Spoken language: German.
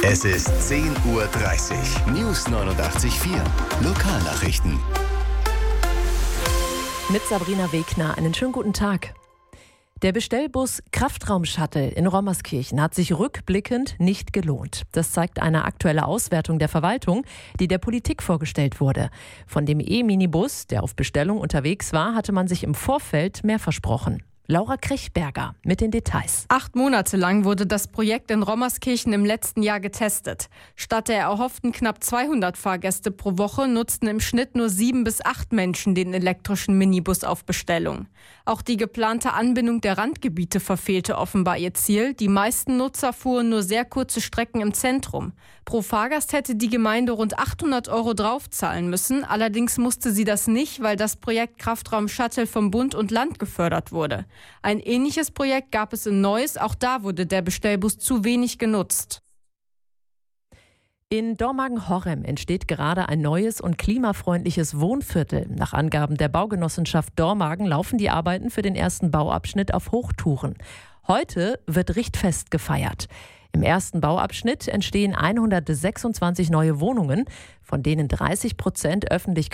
Es ist 10:30 Uhr. News 89.4. Lokalnachrichten. Mit Sabrina Wegner. Einen schönen guten Tag. Der Bestellbus Kraftraum-Shuttle in Rommerskirchen hat sich rückblickend nicht gelohnt. Das zeigt eine aktuelle Auswertung der Verwaltung, die der Politik vorgestellt wurde. Von dem E-Minibus, der auf Bestellung unterwegs war, hatte man sich im Vorfeld mehr versprochen. Laura Krechberger mit den Details. 8 Monate lang wurde das Projekt in Rommerskirchen im letzten Jahr getestet. Statt der erhofften knapp 200 Fahrgäste pro Woche nutzten im Schnitt nur 7 bis 8 Menschen den elektrischen Minibus auf Bestellung. Auch die geplante Anbindung der Randgebiete verfehlte offenbar ihr Ziel. Die meisten Nutzer fuhren nur sehr kurze Strecken im Zentrum. Pro Fahrgast hätte die Gemeinde rund 800 € draufzahlen müssen. Allerdings musste sie das nicht, weil das Projekt Kraftraum Shuttle vom Bund und Land gefördert wurde. Ein ähnliches Projekt gab es in Neuss, auch da wurde der Bestellbus zu wenig genutzt. In Dormagen-Horrem entsteht gerade ein neues und klimafreundliches Wohnviertel. Nach Angaben der Baugenossenschaft Dormagen laufen die Arbeiten für den ersten Bauabschnitt auf Hochtouren. Heute wird Richtfest gefeiert. Im ersten Bauabschnitt entstehen 126 neue Wohnungen, von denen 30% öffentlich